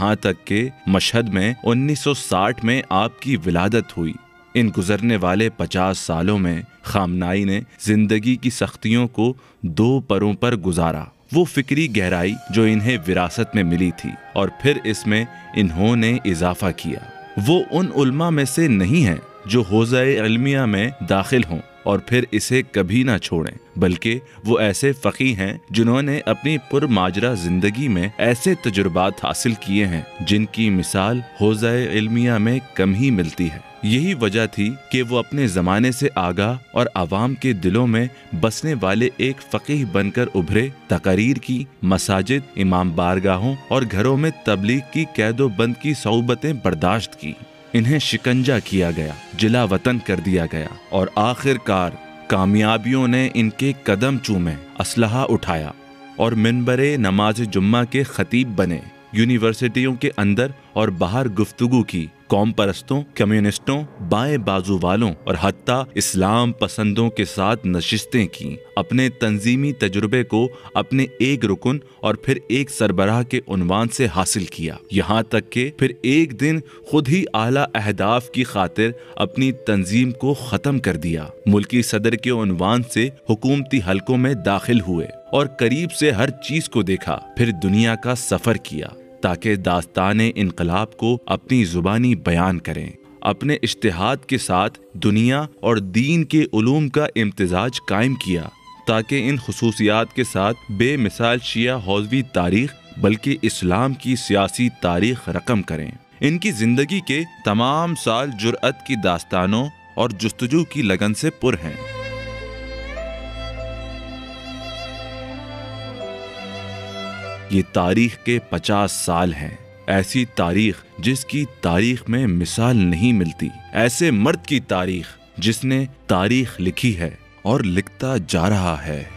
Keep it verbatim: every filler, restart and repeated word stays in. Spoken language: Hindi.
यहाँ तक कि मशहद में उन्नीस सौ साठ में आपकी विलादत हुई। इन गुजरने वाले पचास सालों में खामनाई ने जिंदगी की सख्तियों को दो परों पर गुजारा। वो फिक्री गहराई जो इन्हें विरासत में मिली थी और फिर इसमें इन्होंने इजाफा किया। वो उन उल्मा में से नहीं हैं जो हौज़े इल्मिया में दाखिल हों और फिर इसे कभी ना छोड़ें, बल्कि वो ऐसे फ़क़ीह हैं जिन्होंने अपनी पुरमाजरा ज़िंदगी में ऐसे तजुर्बात हासिल किए हैं जिनकी मिसाल हौज़े इल्मिया में कम ही मिलती है। यही वजह थी कि वो अपने ज़माने से आगाह और आवाम के दिलों में बसने वाले एक फ़क़ीह बनकर उभरे। तकरीर की, मसाजिद, इमाम बारगाहों और घरों में तबलीग की कैदो बंद की सौबतें बर्दाश्त की। इन्हें शिकंजा किया गया, जिला वतन कर दिया गया और आखिरकार कामयाबियों ने इनके कदम चूमे, असलहा उठाया और मिंबरे नमाज जुम्मा के खतीब बने। यूनिवर्सिटियों के अंदर और बाहर गुफ्तगू की, कौम परस्तों, कम्युनिस्टों, बाएं बाजू वालों और हत्ता इस्लाम पसंदों के साथ नशिस्तें की। अपने तंजीमी तजुर्बे को अपने एक रुकन और फिर एक सरबराह के उन्वान से हासिल किया। यहाँ तक कि फिर एक दिन खुद ही आला अहदाफ की खातिर अपनी तंजीम को ख़त्म कर दिया। मुल्की सदर के उन्वान से हुकूमती हलकों में दाखिल हुए और करीब से हर चीज़ को देखा। फिर दुनिया का सफ़र किया ताकि दास्ताने इनकलाब को अपनी ज़ुबानी बयान करें। अपने इज्तिहाद के साथ दुनिया और दीन के उलूम का इम्तिजाज कायम किया ताकि इन खुसूसियात के साथ बेमिसाल शिया हौज़वी तारीख़ बल्कि इस्लाम की सियासी तारीख़ रकम करें। इनकी ज़िंदगी के तमाम साल जुर्अत की दास्तानों और जुस्तजू की लगन से पुर हैं। ये तारीख के पचास साल हैं। ऐसी तारीख जिसकी तारीख में मिसाल नहीं मिलती। ऐसे मर्द की तारीख जिसने तारीख लिखी है और लिखता जा रहा है।